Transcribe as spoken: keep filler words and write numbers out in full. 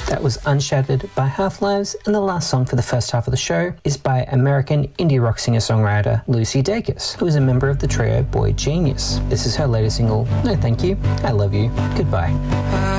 That was Unshattered by Half-Lives, and the last song for the first half of the show is by American indie rock singer-songwriter Lucy Dacus, who is a member of the trio Boy Genius. This is her latest single, No Thank You, I Love You, Goodbye.